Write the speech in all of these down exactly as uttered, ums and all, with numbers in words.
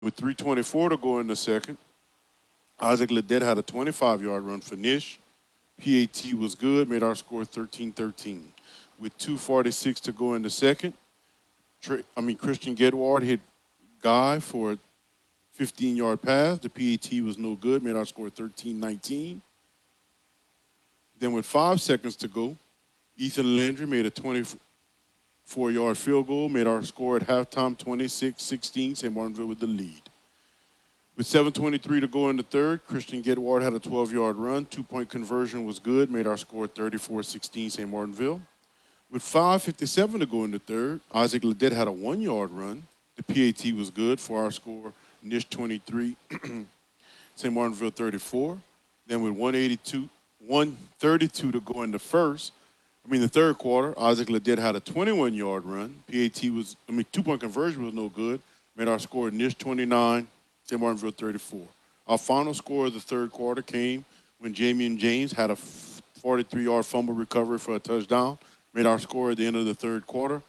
With three twenty-four to go in the second, Isaac Ledet had a twenty-five-yard run for Nish. P A T was good, made our score thirteen thirteen. With two forty-six to go in the second, I mean, Christian Gedward hit Guy for a fifteen-yard pass. The P A T was no good, made our score thirteen nineteen. Then with five seconds to go, Ethan Landry made a twenty-four-yard field goal, made our score at halftime twenty-six sixteen, Saint Martinville with the lead. With seven twenty-three to go in the third, Christian Gedward had a twelve-yard run. Two-point conversion was good, made our score thirty-four sixteen, Saint Martinville. With five fifty-seven to go in the third, Isaac Ledet had a one-yard run. The P A T was good for our score, Nish twenty-three, Saint Martinville thirty-four. Then with one eighty-two, one thirty-two to go in the first, I mean the third quarter, Isaac Ledet had a twenty-one-yard run. P A T was, I mean, two-point conversion was no good. Made our score Nish twenty-nine, Saint Martinville thirty-four. Our final score of the third quarter came when Jamian James had a forty-three-yard fumble recovery for a touchdown. Made our score at the end of the third quarter.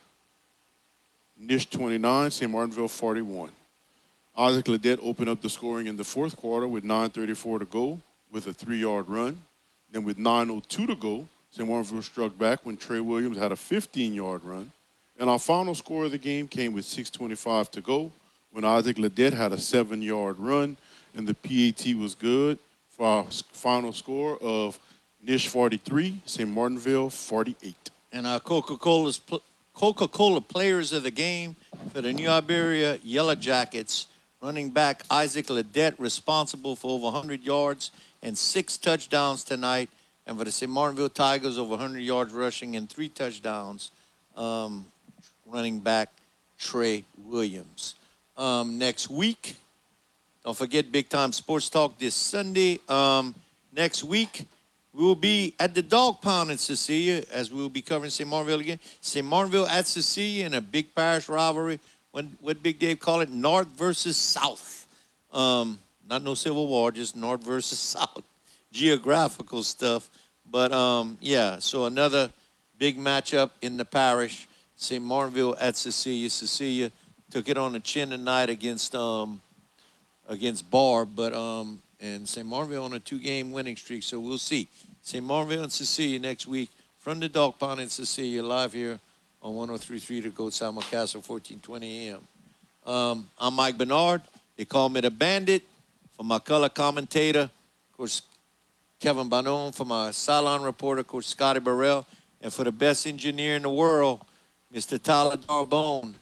Nish twenty-nine, Saint Martinville forty-one. Isaac Ledet opened up the scoring in the fourth quarter with nine thirty-four to go with a three-yard run. Then with nine oh two to go, Saint Martinville struck back when Trey Williams had a fifteen-yard run. And our final score of the game came with six twenty-five to go when Isaac Ledet had a seven-yard run, and the P A T was good for our final score of Nish forty-three, Saint Martinville forty-eight. And our Coca-Cola's Coca-Cola players of the game for the New Iberia Yellow Jackets, running back Isaac Ledet, responsible for over one hundred yards and six touchdowns tonight. And for the Saint Martinville Tigers, over one hundred yards rushing and three touchdowns, um, running back Trey Williams. Um, next week, don't forget Big Time Sports Talk this Sunday. Um, next week, we will be at the Dog Pound in Cecilia, as we will be covering Saint Martinville again. Saint Martinville at Cecilia in a big parish rivalry. When, what Big Dave call it? North versus South. Um, not no Civil War, just North versus South. Geographical stuff. But, um, yeah, so another big matchup in the parish. Saint Martinville at Cecilia. Cecilia took it on the chin tonight against um, against Barb, but um, and Saint Martinville on a two-game winning streak, so we'll see. Saint Martinville and Cecilia next week from the Dog Pound in Cecilia, live here on one oh three point three to Goat Simulcast, fourteen twenty a m Um, I'm Mike Bernard. They call me the Bandit. For my color commentator, of course, Kevin Banon. For my sideline reporter, Coach Scotty Burrell. And for the best engineer in the world, Mister Tyler Darbone.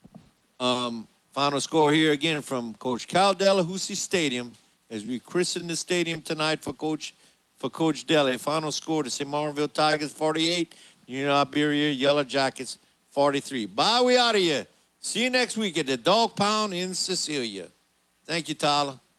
Um, final score here again from Coach Cal Delahousie Stadium as we christen the stadium tonight for Coach for Coach Dele. Final score to Saint Martinville Tigers forty-eight, Union Iberia Yellow Jackets forty-three. Bye, we out of here. See you next week at the Dog Pound in Cecilia. Thank you, Tyler.